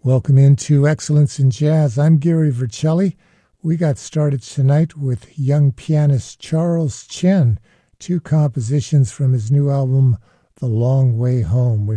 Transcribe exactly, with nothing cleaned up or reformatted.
Welcome into Excellence in Jazz. I'm Gary Vercelli. We got started tonight with young pianist Charles Chen, two compositions from his new album, The Long Way Home.